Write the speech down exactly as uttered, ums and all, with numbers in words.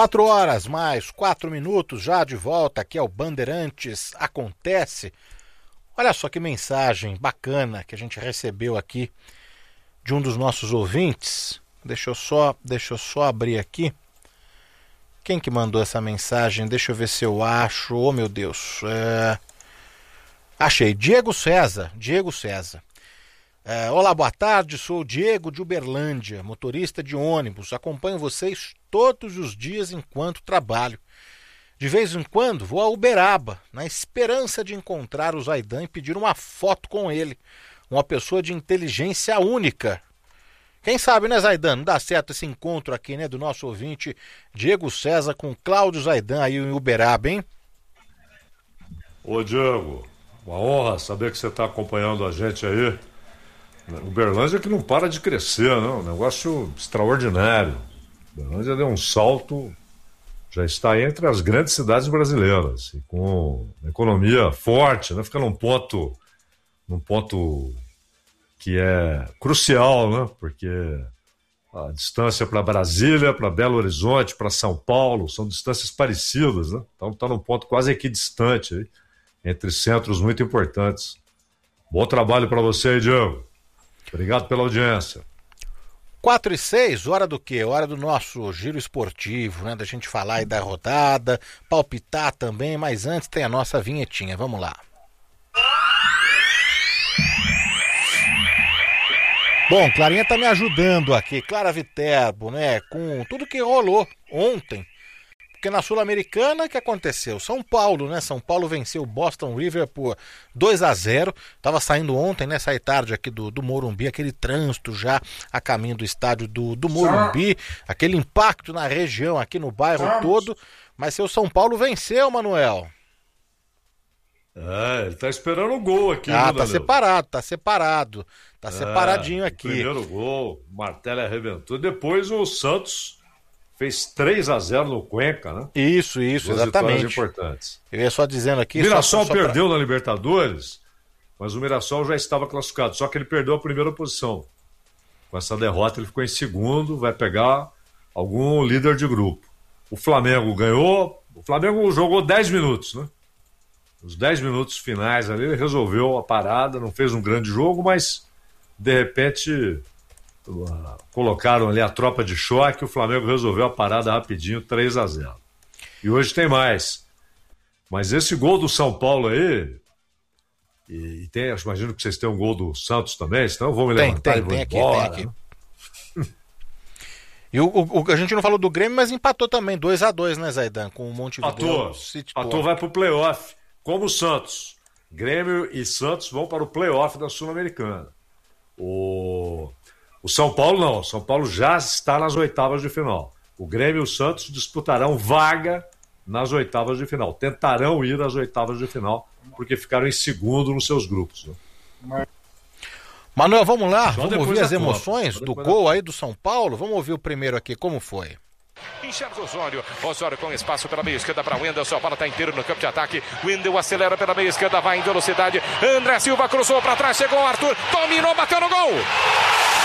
Quatro horas mais quatro minutos, já de volta aqui ao Bandeirantes Acontece. Olha só que mensagem bacana que a gente recebeu aqui de um dos nossos ouvintes. Deixa eu só, deixa eu só abrir aqui. Quem que mandou essa mensagem? Deixa eu ver se eu acho. Oh, meu Deus. É... Achei. Diego César. Diego César. É, olá, boa tarde, sou o Diego de Uberlândia, motorista de ônibus, acompanho vocês todos os dias enquanto trabalho. De vez em quando vou a Uberaba, na esperança de encontrar o Zaidan e pedir uma foto com ele, uma pessoa de inteligência única. Quem sabe, né, Zaidan, não dá certo esse encontro aqui, né, do nosso ouvinte Diego César com Cláudio Zaidan aí em Uberaba, hein? Ô, Diego, uma honra saber que você está acompanhando a gente aí. Uberlândia que não para de crescer, né? Um negócio extraordinário. Uberlândia deu um salto, já está entre as grandes cidades brasileiras, e com economia forte, né? Fica num ponto, num ponto que é crucial, né? Porque a distância para Brasília, para Belo Horizonte, para São Paulo, são distâncias parecidas, né? Então está num ponto quase equidistante aí, entre centros muito importantes. Bom trabalho para você aí, Diego. Obrigado pela audiência. quatro e seis, hora do quê? Hora do nosso giro esportivo, né? Da gente falar aí da rodada, palpitar também, mas antes tem a nossa vinhetinha, vamos lá. Bom, Clarinha tá me ajudando aqui, Clara Viterbo, né? Com tudo que rolou ontem. Porque na Sul-Americana, o que aconteceu? São Paulo, né? São Paulo venceu o Boston River por dois a zero. Tava saindo ontem, né? Saí tarde aqui do, do Morumbi, aquele trânsito já a caminho do estádio do, do Morumbi, aquele impacto na região, aqui no bairro todo. Mas seu São Paulo venceu, Manuel. É, ele tá esperando o gol aqui. Ah, né, tá separado, tá separado. Tá é, separadinho aqui. Primeiro gol, o martelo arrebentou. Depois o Santos fez três a zero no Cuenca, né? Isso, isso, Duas exatamente. Importantes. Eu ia só dizendo aqui... O Mirassol só, só perdeu pra... na Libertadores, mas o Mirassol já estava classificado, só que ele perdeu a primeira posição. Com essa derrota ele ficou em segundo, vai pegar algum líder de grupo. O Flamengo ganhou, o Flamengo jogou dez minutos, né? Os dez minutos finais ali ele resolveu a parada, não fez um grande jogo, mas de repente... colocaram ali a tropa de choque, o Flamengo resolveu a parada rapidinho, três a zero. E hoje tem mais. Mas esse gol do São Paulo aí, e, e tem, imagino que vocês têm um gol do Santos também, senão eu vou me levantar tem, e vou tem embora. Aqui, tem aqui. E o, o, a gente não falou do Grêmio, mas empatou também, dois a dois, né, Zaidan, com o Montevideo. Empatou, vai pro play-off, como o Santos. Grêmio e Santos vão para o play-off da Sul-Americana. O... O São Paulo não, o São Paulo já está nas oitavas de final. O Grêmio e o Santos disputarão vaga nas oitavas de final. Tentarão ir às oitavas de final, porque ficaram em segundo nos seus grupos. Né? Manuel, vamos lá, Só vamos ouvir as conta. emoções do gol aí do São Paulo. Vamos ouvir o primeiro aqui, como foi? Enxerga o Osório, Osório com espaço pela meia esquerda para Wendel, a bola está inteiro no campo de ataque, Wendel acelera pela meia esquerda, vai em velocidade, André Silva cruzou para trás, chegou o Arthur, dominou, bateu no gol!